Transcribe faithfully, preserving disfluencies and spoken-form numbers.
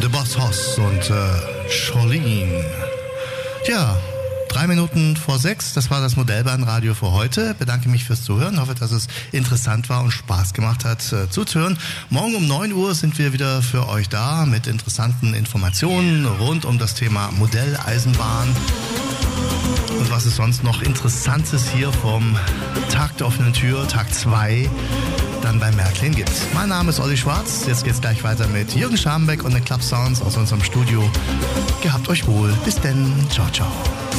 The Boss Hoss und äh, Jolene. Ja, drei Minuten vor sechs, das war das Modellbahnradio für heute. Bedanke mich fürs Zuhören, hoffe, dass es interessant war und Spaß gemacht hat äh, zuzuhören. Morgen um neun Uhr sind wir wieder für euch da mit interessanten Informationen rund um das Thema Modelleisenbahn. Und was ist sonst noch Interessantes hier vom Tag der offenen Tür, Tag zwei, dann bei Märklin gibt. Mein Name ist Olli Schwarz, jetzt geht's gleich weiter mit Jürgen Schambeck und den Club Sounds aus unserem Studio. Gehabt euch wohl, bis denn, ciao, ciao.